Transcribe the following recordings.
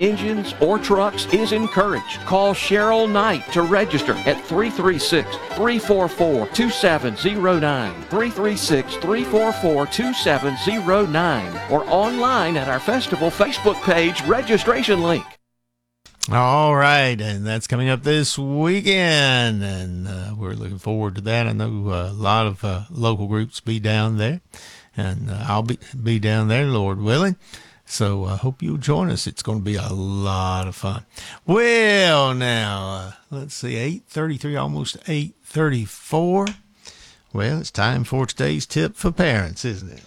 engines, or trucks is encouraged. Call Cheryl Knight to register at 336-344-2709, 336-344-2709, or online at our festival Facebook page registration link. All right, and that's coming up this weekend, and we're looking forward to that. I know a lot of local groups be down there, and I'll be down there, Lord willing. So I hope you'll join us. It's going to be a lot of fun. Well, now, let's see, 8:33, almost 8:34. Well, it's time for today's tip for parents, isn't it?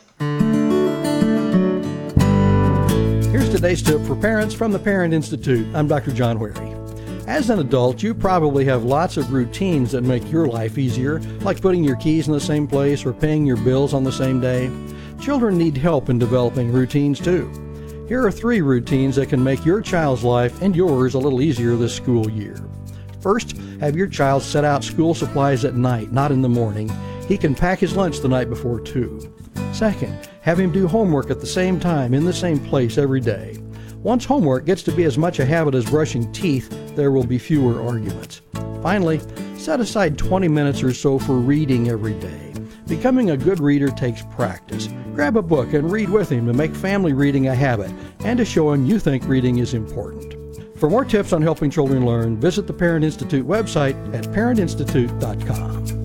Here's today's tip for parents from the Parent Institute. I'm Dr. John Wherry. As an adult, you probably have lots of routines that make your life easier, like putting your keys in the same place or paying your bills on the same day. Children need help in developing routines too. Here are 3 routines that can make your child's life and yours a little easier this school year. First, have your child set out school supplies at night, not in the morning. He can pack his lunch the night before too. Second, have him do homework at the same time in the same place every day. Once homework gets to be as much a habit as brushing teeth, there will be fewer arguments. Finally, set aside 20 minutes or so for reading every day. Becoming a good reader takes practice. Grab a book and read with him to make family reading a habit and to show him you think reading is important. For more tips on helping children learn, visit the Parent Institute website at parentinstitute.com.